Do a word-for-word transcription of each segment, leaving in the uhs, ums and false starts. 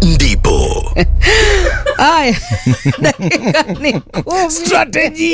ndipo. Aya. Dakika ni kumi. Strategy.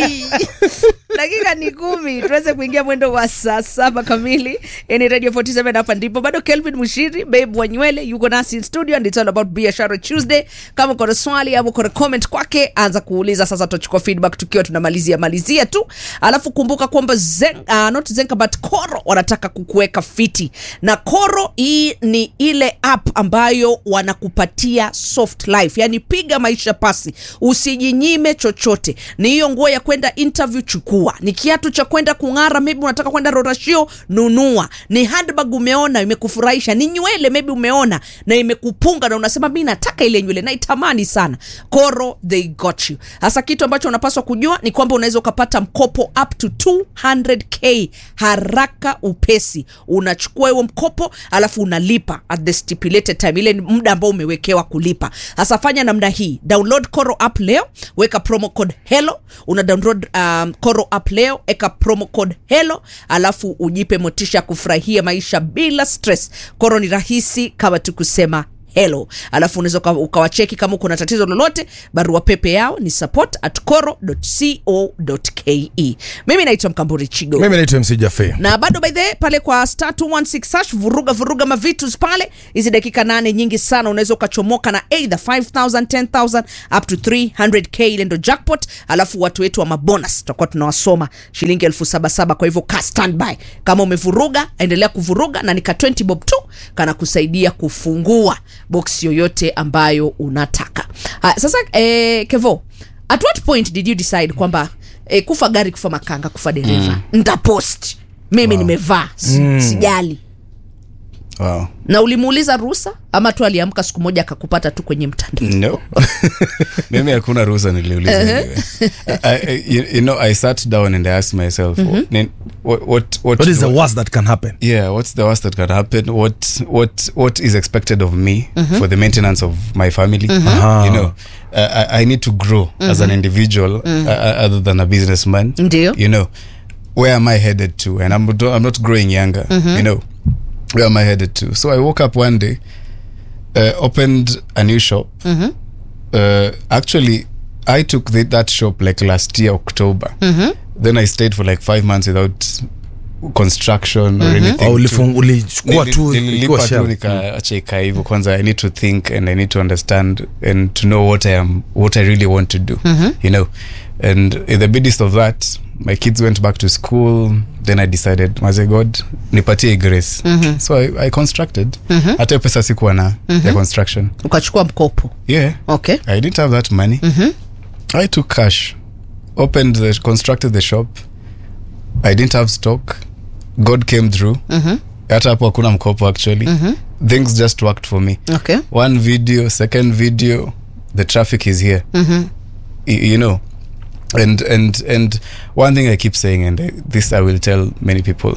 Dakika ni kumi. Tuweze kuingia mwendo wa saa saba kamili. Ni Radio forty-seven hapa ndipo. Bado Kelvin Mushiri, Babe Wanywele, yuko nasi in studio and it's all about Biashara Tuesday. Kama kuna swali au kuna comment kwake, anza kuuliza sasa, tutachukua feedback tukiwa tunamalizia malizia tu. Alafu kumbuka kwamba Zen, uh, not Zenka but Koro wanataka kukuweka fiti. Na Koro hii ni ile app ambayo wanakupatia soft life. Yani piga maisha pasi, usijinyime chochote. Ni hiyo nguo ya kwenda interview, chukua. Ni kiatu cha kwenda kung'ara, maybe unataka kwenda rorashio, nunua. Ni handbag umeona imekufurahisha, ni nywele maybe umeona na imekupunga na unasema mimi nataka ile nywele na itamani sana. Koro, they got you. Hasa kitu ambacho unapaswa kujua ni kwamba unaweza ukapata mkopo up to two hundred k haraka upesi. Unachukua huo mkopo alafu unalipa at the stipulated time, ile muda ambao umewekewa kulipa. Hasa fanya namna hii, download Koro app leo, weka promo code hello. Una download um, Koro app leo, eka promo code hello, alafu ujipe motisha kufurahia maisha bila stress. Koro ni rahisi kama tu kusema hello. Alafu unaweza ukawacheki kama kuna tatizo lolote, barua pepe yao ni support at koro dot co dot ke. Mimi naitwa Mkamburi Chigo. Mimi naitwa M C Jaffe. Na bado by the way, pale kwa star two one six hash vuruga vuruga mavitus pale. Hizi dakika nane nyingi sana, unaweza ukachomoka na either five thousand, ten thousand up to three hundred k, ile ndo jackpot. Alafu watu wetu wa mabonus tutakuwa tunawasoma shilingi elfu saba saba. Kwa hivyo ka standby. Kama umevuruga, endelea kuvuruga, na nika twenty bob tu kana kusaidia kufungua box yoyote ambayo unataka. Ha, sasa eh, Kevo, at what point did you decide kwamba eh, kufa gari kufa makanga kufa dereva mm. nitapost mimi wow. nimevaa mm. sijali? Wow. Na ulimuuliza ruhusa ama tu aliamka siku moja akakupata tu kwenye mtandao? No. Mimi hakuna ruhusa niliuliza. Uh-huh. Anyway. I, you, you know, I sat down and I asked myself, mm-hmm. what, what, what, what is the worst that can happen? Yeah, what's the worst that can happen? What, what, what is expected of me mm-hmm. for the maintenance of my family? Mm-hmm. Uh-huh. You know, uh, I, I need to grow mm-hmm. as an individual mm-hmm. uh, other than a businessman. Ndio. You know, where am I headed to? And I'm, I'm not growing younger, mm-hmm. you know. Where am I headed to? So I woke up one day, uh, opened a new shop. Mm-hmm. Uh, actually, I took the, that shop like last year, October. Mm-hmm. Then I stayed for like five months without construction mm-hmm. or anything. Oh, ulichukua tu nilipa tu nikaacha ikaa hivyo. Kwanza I need to think and I need to understand and to know what I am, what I really want to do. Mm-hmm. You know, and in the midst of that, my kids went back to school. Then I decided, my God, nipatie grace. Mm-hmm. So I, I constructed. Mm-hmm. Hata pesa sikuwa na mm-hmm. ya construction. Ukachukua mkopo? Yeah. Okay. I didn't have that money. Mm-hmm. I took cash, opened the, constructed the shop. I didn't have stock. God came through. Mm-hmm. Hata hapo hakuna mkopo actually. Mm-hmm. Things just worked for me. Okay. One video, second video, the traffic is here. Mm-hmm. Y- you know. And and and one thing I keep saying, and this I will tell many people,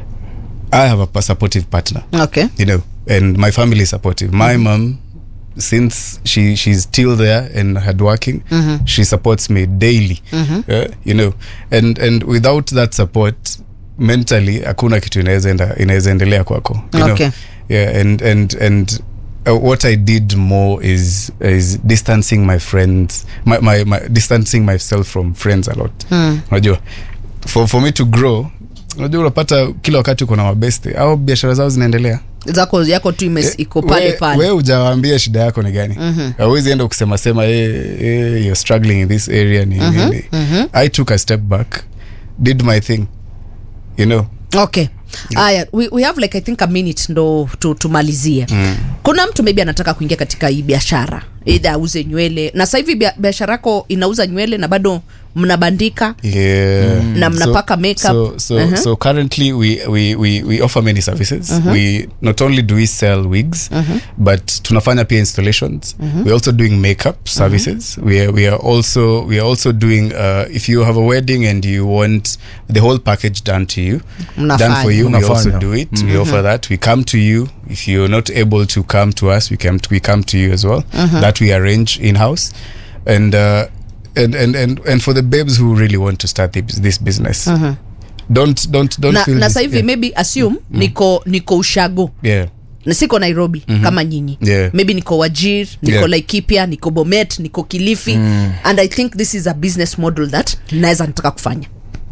I have a supportive partner. Okay. You know, and my family is supportive. My mm-hmm. mom, since she she's still there and hardworking, mm-hmm. she supports me daily. Mm-hmm. Uh, you know, and and without that support, mentally, hakuna kitu inaweza enda inaweza endelea kwako. You okay. know? Yeah, and and and. Uh, what I did more is is distancing my friends, my, my, my distancing myself from friends a lot. Unajua, mm. for for me to grow, unajua unapata kila wakati uko na mabeste au biashara zao zinaendelea, zako yako tu imes iko pale pale. Wewe hujawaambia shida yako ni gani? Mm-hmm. Hauwezi enda kusema sema hey, hey, you're struggling in this area ni mm-hmm. nini. Mm-hmm. I took a step back, did my thing, you know. Okay. Yeah. Aya, we, we have like I think a minute ndo tumalizie. Mm. Kuna mtu maybe anataka kuingia katika hii biashara, either auze nywele, na sasa hivi biashara yako inauza nywele na bado mnabandika, yeah. mm. na mnapaka so, makeup. So so, uh-huh. so currently we, we we we offer many services. Uh-huh. We not only do we sell wigs, uh-huh. but tunafanya pia installations. Uh-huh. We're also doing makeup services. Uh-huh. We are we are also we are also doing uh, if you have a wedding and you want the whole package done to you, Mnafanya. done for you, Mnafanya. we also do it. Mm-hmm. We offer that. We come to you. If you're not able to come to us, we come to, we come to you as well. Uh-huh. That we arrange in house, and. Uh, And, and and and for the babes who really want to start this, this business, uh-huh. don't don't don't na, feel na sasa hivi yeah. maybe assume mm. niko niko ushago yeah na siko Nairobi mm-hmm. kama nyinyi yeah. maybe niko Wajir, niko yeah. Laikipia, niko Bomet, niko Kilifi mm. and I think this is a business model that naweza nataka kufanya.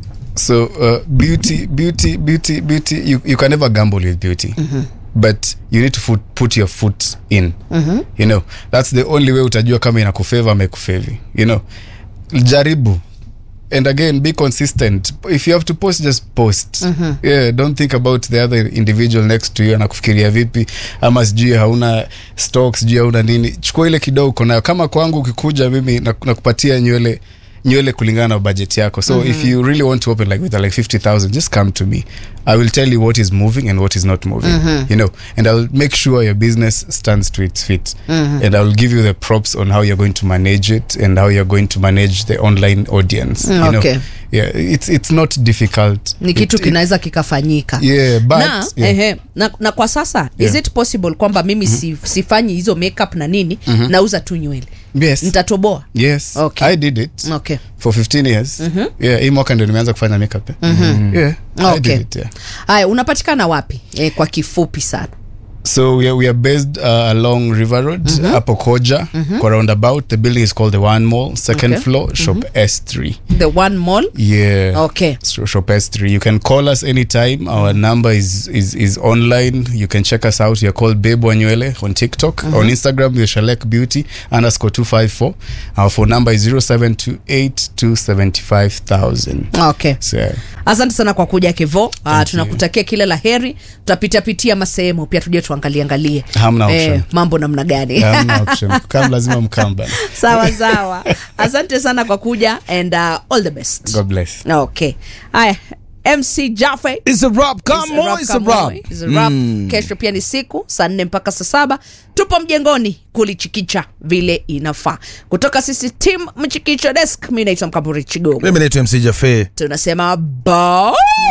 So uh, beauty beauty beauty beauty you, you can never gamble with beauty mm-hmm. but you need to put, put your foot in mm-hmm. you know, that's the only way utajua kama inakufavor ama ikufavor, you know. Jaribu. And again, be consistent. If you have to post, just post. Mm-hmm. Yeah, don't think about the other individual next to you anakufikiria vipi ama sijui hauna stocks, sijui hauna nini. Chukua ile kidogo uko nayo. Kama kwangu ukikuja mimi nakupatia nywele nywele kulingana na budget yako. So mm-hmm. if you really want to open like with like fifty thousand, just come to me. I will tell you what is moving and what is not moving. Mm-hmm. You know, and I'll make sure your business stands to its feet. Mm-hmm. And I'll give you the props on how you're going to manage it and how you're going to manage the online audience. Mm, you okay. know? Yeah, it's it's not difficult. Ni kitu kinaweza kikafanyika. Yeah, but na, yeah. Ehe, na, na kwa sasa yeah. is it possible kwamba mimi mm-hmm. si, sifanyi hizo makeup na nini mm-hmm. nauza tu nywele? Yes. Nitatoboa? Yes. Okay. I did it. Okay. For fifteen years. Mm-hmm. Yeah, hii mwaka ndio nimeanza kufanya makeup. Mm-hmm. Yeah. Okay. I did it, yeah. Haya, unapatikana wapi? Eh, kwa kifupi sana. So we are, we are based uh, along River Road, mm-hmm. Apo Koja, mm-hmm. kwa roundabout. The building is called the One Mall, second okay. floor, shop mm-hmm. S three. The One Mall? Yeah. Okay. So shop S three. You can call us anytime. Our number is is is online. You can check us out. You're called Babe Wanywele on TikTok. Mm-hmm. On Instagram, we're Shalek Beauty underscore two five four. Our phone number is zero seven two eight two seven five thousand. Okay. So, yeah. Asante sana kwa kuja Kevo. Uh, tunakutakia kila la heri. Tutapita pitia masehemu pia tuje tuangalie angalie. Hamna option. Eh, mambo namna gani? Hamna option. Kama lazima mkamba. Sawa sawa. Asante sana kwa kuja and uh, all the best. God bless. Okay. Haya, M C Jaffe. It's a rap. Come on, it's a rap. It's a rap. Mm. Kesho pia ni siku saa nne mpaka saa saba. Tupo mjengoni kulichikicha vile inafaa. Kutoka sisi team Mchikicho Desk, mimi naitwa Mkamburi Chigogo. Mimi naitwa M C Jaffe. Tunasema bye.